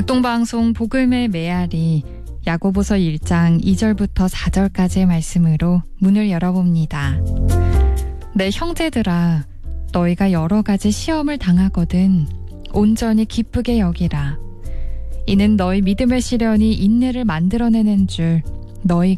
복동방송 복음의 메아리 야고보서 1장 2절부터 4절까지의 말씀으로 문을 열어봅니다. 내 형제들아, 너희가 여러 가지 시험을 당하거든 온전히 기쁘게 여기라. 이는 너희 믿음의 시련이 인내를 만들어내는 줄 너희가